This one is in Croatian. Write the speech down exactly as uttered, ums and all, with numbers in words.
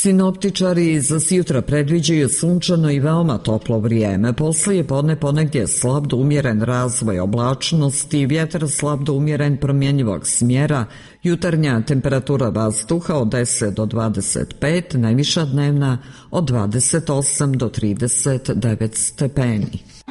Sinoptičari za sjutra predviđaju sunčano i veoma toplo vrijeme. Poslije podne ponegdje slab do umjeren razvoj oblačnosti, vjetar slab do umjeren promjenjivog smjera, jutarnja temperatura vazduha od deset do dvadeset pet, najviša dnevna od dvadeset osam do trideset devet stepeni.